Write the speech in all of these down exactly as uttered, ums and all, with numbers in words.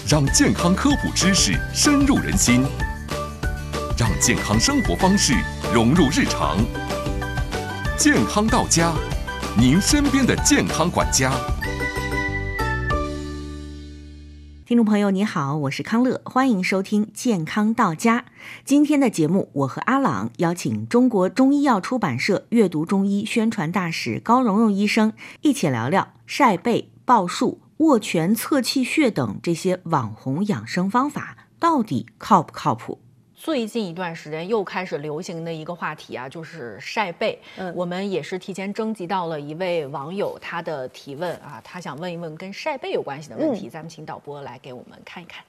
让健康科普知识深入人心，让健康生活方式融入日常。健康到家，您身边的健康管家。 听众朋友你好，我是康乐，欢迎收听健康到家。今天的节目，我和阿朗邀请中国中医药出版社阅读中医宣传大使高蓉蓉医生，一起聊聊晒背、抱树、握拳、测气血等这些网红养生方法到底靠不靠谱。 最近一段时间又开始流行的一个话题啊，就是晒背。嗯，我们也是提前征集到了一位网友他的提问啊，他想问一问跟晒背有关系的问题，嗯、咱们请导播来给我们看一看。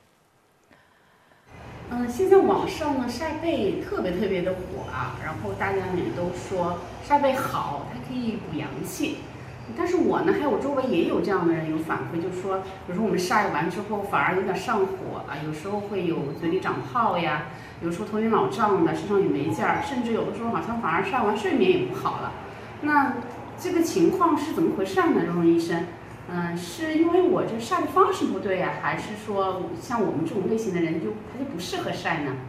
嗯，现在网上呢晒背特别特别的火啊，然后大家也都说晒背好，它可以补阳气。但是我呢，还有我周围也有这样的人有反馈，就说，比如说我们晒完之后反而有点上火啊，有时候会有嘴里长泡呀，有时候头晕脑胀的，身上也没劲儿，甚至有的时候好像反而晒完睡眠也不好了。那这个情况是怎么回事呢，蓉蓉医生？嗯，是因为我这晒的方式不对呀、啊，还是说像我们这种类型的人就他就不适合晒呢？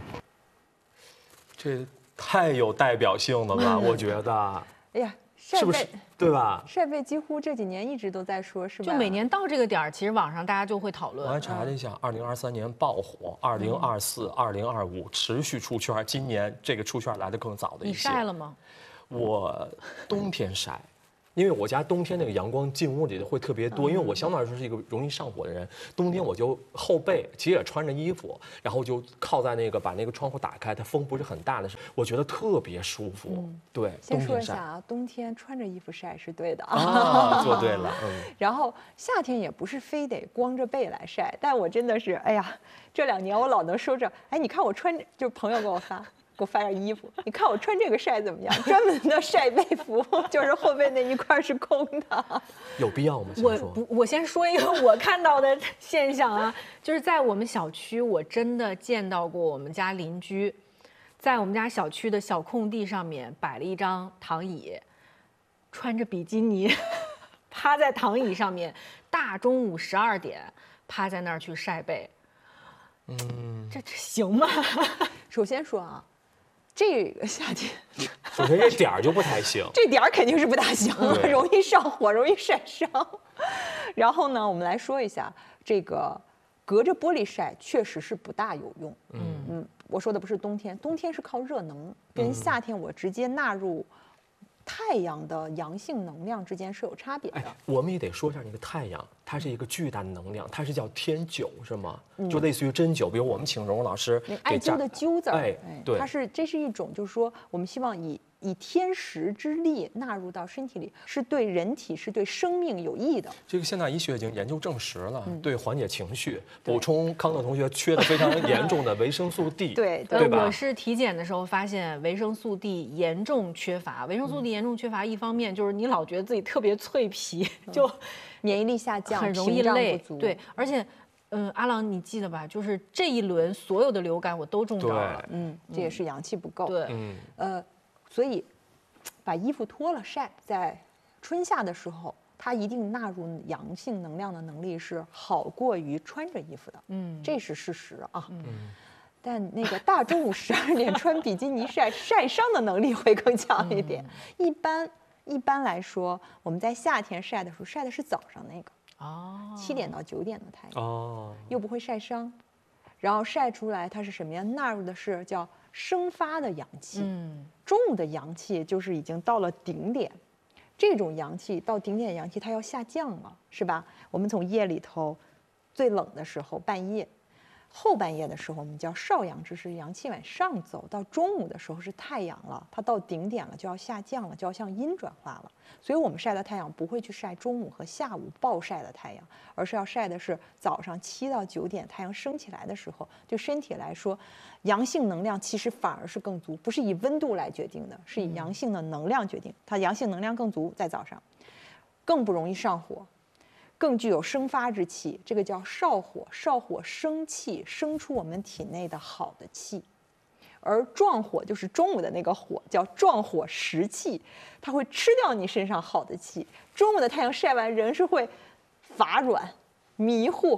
这太有代表性了吧，我觉得。 哎呀。晒背是不是对吧？ 晒背几乎这几年一直都在说，是吧？ 就每年到这个点儿，其实网上大家就会讨论。 我还查了一下，二零二三年爆火，二零二四、二零二五持续出圈，今年这个出圈来的更早的一些。 你晒了吗？ 我冬天晒。因为我家冬天那个阳光进屋里的会特别多，因为我相对来说是一个容易上火的人。冬天我就后背其实也穿着衣服，然后就靠在那个把那个窗户打开，它风不是很大的时候，我觉得特别舒服。嗯、对， 先说一下啊，冬天穿着衣服晒是对的啊， 啊做对了。嗯。 然后夏天也不是非得光着背来晒，但我真的是，哎呀，这两年我老能收着，哎，你看我穿，就是朋友给我发。给我发件衣服，你看我穿这个晒怎么样？专门的晒背服，就是后背那一块是空的。 有必要吗？ 我不，我先说一个我看到的现象啊，就是在我们小区，我真的见到过我们家邻居，在我们家小区的小空地上面摆了一张躺椅，穿着比基尼，趴在躺椅上面，大中午十二点趴在那儿去晒背。嗯，这这行吗？ 首先说啊。这个夏天， 首先这点儿就不太行， 这点儿肯定是不大行，容易上火，容易晒伤。然后呢，我们来说一下这个隔着玻璃晒确实是不大有用。嗯嗯，我说的不是冬天，冬天是靠热能，跟夏天我直接纳入太阳的阳性能量之间是有差别的。 哎，我们也得说一下那个太阳，它是一个巨大的能量，它是叫天灸是吗？嗯、就类似于针灸，比如我们请蓉蓉老师那艾灸的灸字， 哎，对， 它是这是一种，就是说我们希望以以天时之力纳入到身体里，是对人体是对生命有益的。 这个现代医学已经研究证实了，嗯、对缓解情绪，补充康乐同学缺的非常严重的维生素 D， 对对吧？ 我是体检的时候发现维生素 D 严重缺乏，维生素 D 严重缺乏，一方面就是你老觉得自己特别脆皮，嗯、就免疫力下降， 很容易累，对，而且。嗯，阿郎，你记得吧？就是这一轮所有的流感我都中招了。 嗯，这也是阳气不够。 对， 嗯， 呃，所以把衣服脱了晒，在春夏的时候，它一定纳入阳性能量的能力是好过于穿着衣服的。嗯，这是事实啊。嗯，但那个大中午十二点穿比基尼晒，晒伤的能力会更强一点。嗯、一般一般来说，我们在夏天晒的时候，晒的是早上那个。哦，七点到九点的太阳，哦，又不会晒伤，然后晒出来它是什么呀？纳入的是叫生发的阳气。嗯，中午的阳气就是已经到了顶点，这种阳气到顶点的阳气它要下降了，是吧？我们从夜里头最冷的时候半夜，后半夜的时候我们叫少阳之时，阳气往上走，到中午的时候是太阳了，它到顶点了就要下降了，就要向阴转化了。所以我们晒的太阳不会去晒中午和下午暴晒的太阳，而是要晒的是早上七到九点太阳升起来的时候。对身体来说，阳性能量其实反而是更足，不是以温度来决定的，是以阳性的能量决定。它阳性能量更足，在早上更不容易上火，更具有生发之气，这个叫少火。少火生气，生出我们体内的好的气。而壮火就是中午的那个火，叫壮火食气，它会吃掉你身上好的气。中午的太阳晒完，人是会乏软、迷糊、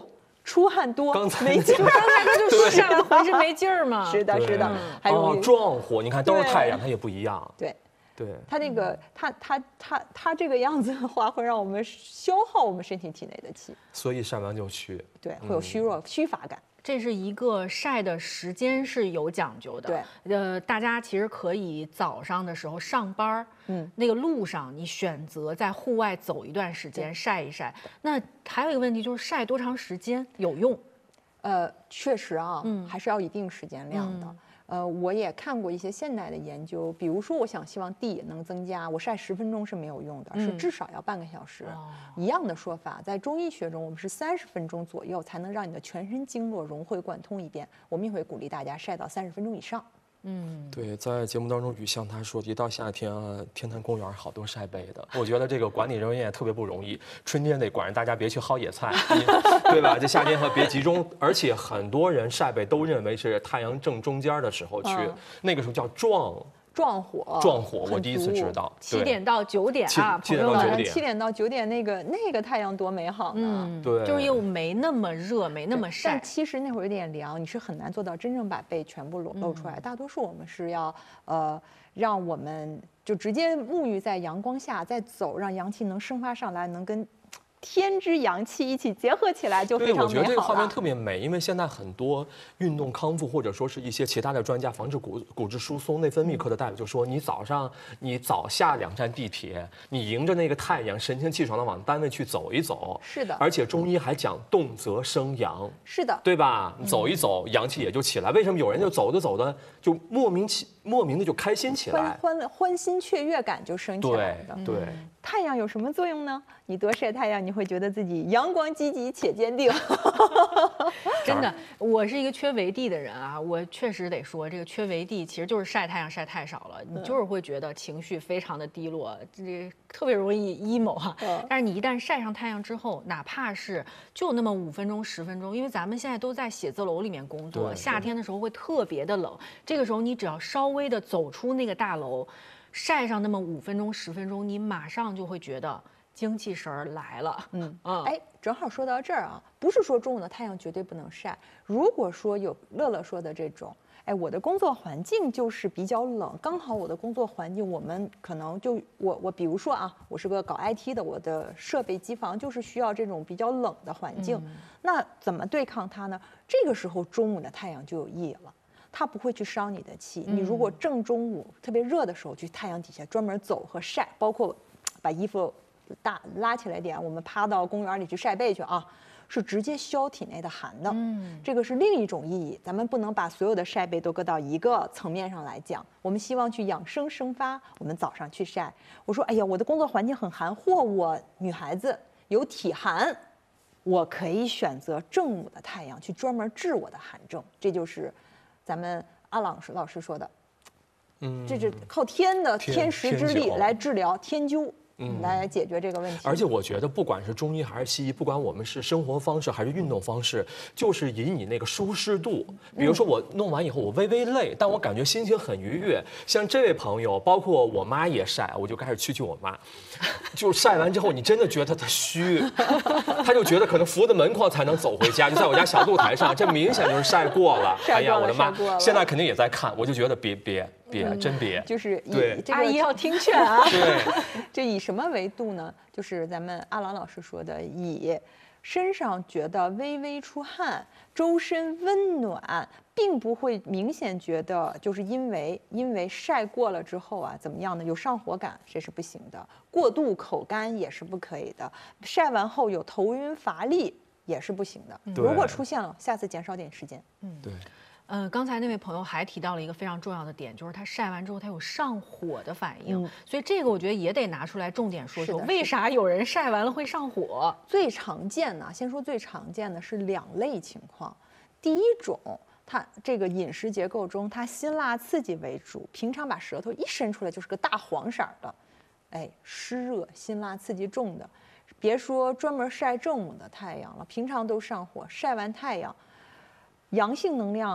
出汗多， 刚才没劲儿。 刚才他就晒完浑身没劲儿嘛。 是的，是的，还哦容易壮火，你看都是太阳，它也不一样。 对。 对， 它那个，它它它它这个样子的话，会让我们消耗我们身体体内的气， 所以晒完就虚。 对，会有虚弱、虚乏感。 这是一个晒的时间是有讲究的。 对， 呃，大家其实可以早上的时候上班，嗯，那个路上你选择在户外走一段时间晒一晒。那还有一个问题就是晒多长时间有用？ 呃，确实啊，嗯，还是要一定时间量的。嗯呃，我也看过一些现代的研究，比如说，我想希望地能增加，我晒十分钟是没有用的，嗯、是至少要半个小时。哦、一样的说法，在中医学中，我们是三十分钟左右才能让你的全身经络融会贯通一遍。我们也会鼓励大家晒到三十分钟以上。 嗯， 对，在节目当中，雨像他说，一到夏天啊，天坛公园好多晒背的。我觉得这个管理人员也特别不容易，春天得管着大家别去薅野菜，对吧？这夏天和别集中，而且很多人晒背都认为是太阳正中间的时候去，嗯、那个时候叫壮。 壮火， 壮火，我第一次知道。 七点到九点啊， 七点到九点， 七点到九点，那个那个太阳多美好呢！ 嗯， 对， 就是又没那么热，没那么晒。 但其实那会儿有点凉，你是很难做到真正把背全部露露出来。嗯、大多数我们是要呃，让我们就直接沐浴在阳光下，再走，让阳气能生发上来，能跟天之阳气一起结合起来，就非常美好了。 对，我觉得这个画面特别美，因为现在很多运动康复或者说是一些其他的专家，防治骨骨质疏松、内分泌科的大夫就说，你早上你早下两站地铁，你迎着那个太阳，神清气爽的往单位去走一走。 是的。 而且中医还讲动则生阳。 是的。 对吧？你走一走，阳气也就起来。为什么有人就走着走的就莫名其莫名的就开心起来， 欢欢欢欣雀跃感就升起来了。 对。对太阳有什么作用呢？你多晒太阳，你会觉得自己阳光积极且坚定。 真的，我是一个缺维 D 的人啊，我确实得说，这个缺维 D 其实就是晒太阳晒太少了，你就是会觉得情绪非常的低落，这特别容易 emo 哈。但是你一旦晒上太阳之后，哪怕是就那么五分钟十分钟，因为咱们现在都在写字楼里面工作，夏天的时候会特别的冷，这个时候你只要稍微的走出那个大楼。晒上那么五分钟十分钟，你马上就会觉得精气神儿来了。 嗯嗯，哎，正好说到这儿啊，不是说中午的太阳绝对不能晒。如果说有乐乐说的这种，哎，我的工作环境就是比较冷，刚好我的工作环境，我们可能就我我比如说啊，我是个搞 I T 的，我的设备机房就是需要这种比较冷的环境。嗯、那怎么对抗它呢？这个时候中午的太阳就有意义了。它不会去伤你的气。你如果正中午特别热的时候去太阳底下专门走和晒，包括把衣服大拉起来点，我们趴到公园里去晒背去啊，是直接消体内的寒的。嗯，这个是另一种意义。咱们不能把所有的晒背都搁到一个层面上来讲。我们希望去养生生发。我们早上去晒，我说，哎呀，我的工作环境很寒，或我女孩子有体寒，我可以选择正午的太阳去专门治我的寒症。这就是咱们阿朗老师说的，嗯，这是靠天的天时之力来治疗天灸。嗯，来解决这个问题。 而且我觉得，不管是中医还是西医，不管我们是生活方式还是运动方式，就是以你那个舒适度。比如说我弄完以后，我微微累，但我感觉心情很愉悦。像这位朋友，包括我妈也晒，我就开始蛐蛐我妈。就晒完之后，你真的觉得她虚，她就觉得可能扶着门框才能走回家，就在我家小露台上，这明显就是晒过了。 晒过了， 哎呀，我的妈！现在肯定也在看，我就觉得别别。别， 嗯、 真别， 就是以对这个阿姨要听劝啊。 对， 这以什么维度呢？就是咱们阿郎老师说的，以身上觉得微微出汗，周身温暖，并不会明显觉得就是因为因为晒过了之后啊，怎么样呢？有上火感，这是不行的；过度口干也是不可以的；晒完后有头晕乏力也是不行的。嗯、如果出现了，下次减少点时间。 嗯，对。 呃，刚才那位朋友还提到了一个非常重要的点，就是他晒完之后他有上火的反应，嗯、所以这个我觉得也得拿出来重点说说，为啥有人晒完了会上火？ 最常见的，先说最常见的是两类情况。第一种，它这个饮食结构中，它辛辣刺激为主，平常把舌头一伸出来就是个大黄色的，哎，湿热辛辣刺激重的，别说专门晒正午的太阳了，平常都上火，晒完太阳，阳性能量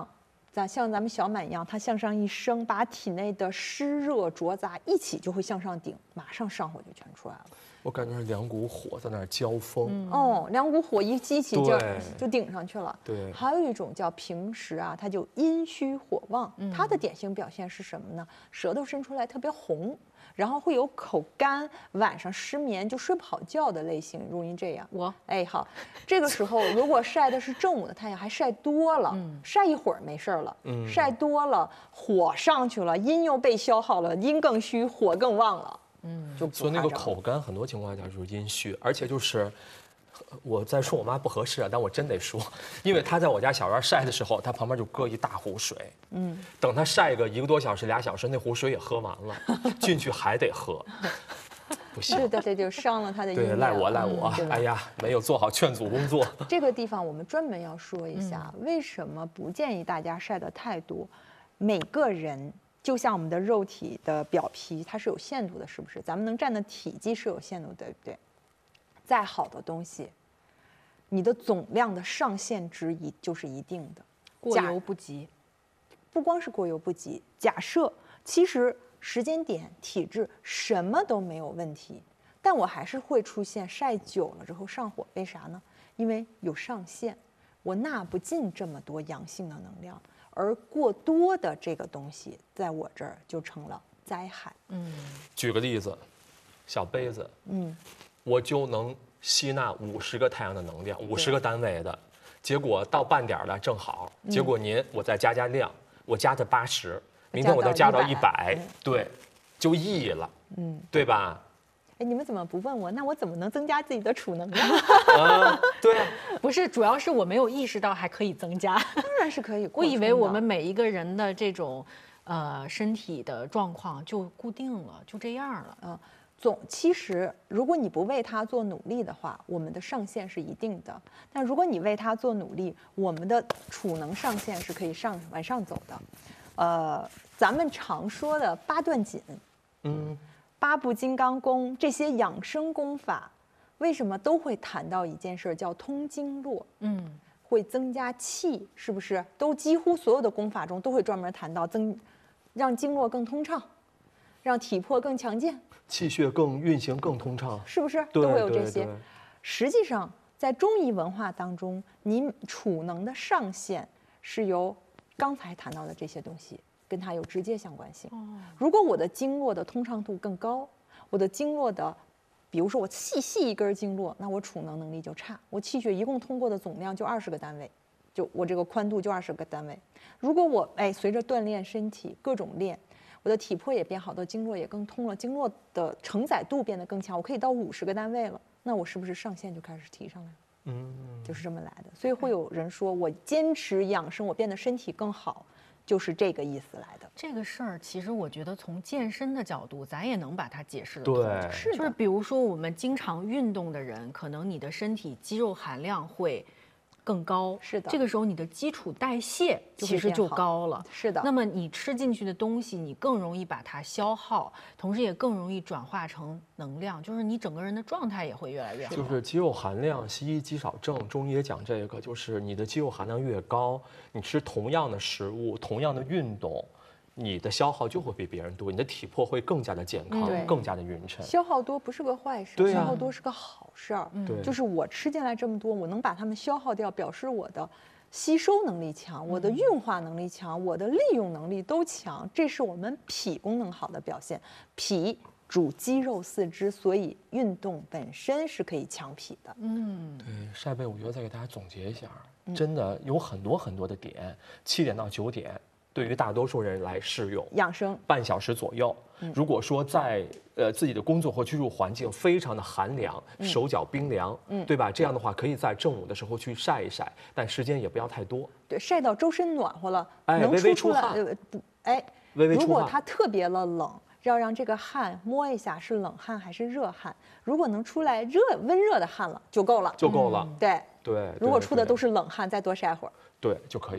咱像咱们小满一样，它向上一升，把体内的湿热浊杂一起就会向上顶，马上上火就全出来了。 我感觉是两股火在那儿交锋。 嗯、哦，两股火一激起就就顶上去了。 对， 还有一种叫平时啊，它就阴虚火旺，嗯、它的典型表现是什么呢？舌头伸出来特别红。然后会有口干，晚上失眠就睡不好觉的类型，容易这样。 我哎好，这个时候如果晒的是正午的太阳，还晒多了，嗯、晒一会儿没事了，嗯、晒多了火上去了，阴又被消耗了，阴更虚，火更旺了，嗯，就所以那个口干很多情况下就是阴虚，而且就是。我在说我妈不合适啊，但我真得说，因为她在我家小院晒的时候，她旁边就搁一大壶水，嗯，等她晒个一个多小时、俩小时，那壶水也喝完了，进去还得喝，不行， 是的，这就伤了她的阴。 对，赖我赖我，嗯、哎呀，没有做好劝阻工作。 这个地方我们专门要说一下，嗯、为什么不建议大家晒得太多？每个人就像我们的肉体的表皮，它是有限度的，是不是？咱们能占的体积是有限度的，对不对？再好的东西，你的总量的上限值一就是一定的， 过犹不及。 不光是过犹不及，假设其实时间点、体质什么都没有问题，但我还是会出现晒久了之后上火，为啥呢？因为有上限，我纳不进这么多阳性的能量，而过多的这个东西在我这儿就成了灾害。嗯， 举个例子，小杯子，嗯。我就能吸纳五十个太阳的能量，五十个单位的，结果到半点了正好，结果您我再加加量，我加到八十，明天我再加到一百，对，就溢了，嗯，对吧？ 哎，你们怎么不问我？那我怎么能增加自己的储能呢？ 啊，对啊， 不是，主要是我没有意识到还可以增加， 当然是可以。 我以为我们每一个人的这种呃身体的状况就固定了，就这样了，嗯。 总其实，如果你不为它做努力的话，我们的上限是一定的。但如果你为它做努力，我们的储能上限是可以上往上走的。呃，咱们常说的八段锦，嗯，八部金刚功这些养生功法，为什么都会谈到一件事，叫通经络？嗯，会增加气，是不是？都几乎所有的功法中都会专门谈到增，让经络更通畅，让体魄更强健。 气血更运行更通畅， 是不是都会有这些？实际上，在中医文化当中，您储能的上限是由刚才谈到的这些东西跟它有直接相关性。哦、如果我的经络的通畅度更高，我的经络的，比如说我细细一根经络，那我储能能力就差，我气血一共通过的总量就二十个单位，就我这个宽度就二十个单位。如果我哎随着锻炼身体各种练。我的体魄也变好，的经络也更通了，经络的承载度变得更强，我可以到五十个单位了，那我是不是上限就开始提上来了？嗯，就是这么来的。所以会有人说我坚持养生，我变得身体更好，就是这个意思来的。 这个事儿其实我觉得从健身的角度，咱也能把它解释得通。 对， 是就是比如说我们经常运动的人，可能你的身体肌肉含量会更高， 是的， 这个时候你的基础代谢其实就高了， 是的。 那么你吃进去的东西，你更容易把它消耗，同时也更容易转化成能量，就是你整个人的状态也会越来越好。 就是肌肉含量，西医肌少症，中医也讲这个，就是你的肌肉含量越高，你吃同样的食物，同样的运动。你的消耗就会比别人多，你的体魄会更加的健康，嗯、更加的匀称。 消耗多不是个坏事， 对啊、 消耗多是个好事儿。 对， 就是我吃进来这么多，我能把它们消耗掉，表示我的吸收能力强，我的运化能力强，我的利用能力都强，这是我们脾功能好的表现。脾主肌肉四肢，所以运动本身是可以强脾的。 嗯，对，晒背我觉得再给大家总结一下，真的有很多很多的点，七点到九点。对于大多数人来适用， 养生半小时左右。嗯、如果说在呃自己的工作或居住环境非常的寒凉，嗯、手脚冰凉，嗯，对吧？这样的话，可以在正午的时候去晒一晒，但时间也不要太多。 对，晒到周身暖和了， 哎， 能微微出来， 呃不，哎， 微微出汗。 如果它特别的冷，要让这个汗摸一下是冷汗还是热汗。如果能出来热温热的汗了，就够了， 就够了。 嗯、对对， 如果出的都是冷汗，再多晒会儿， 对就可以。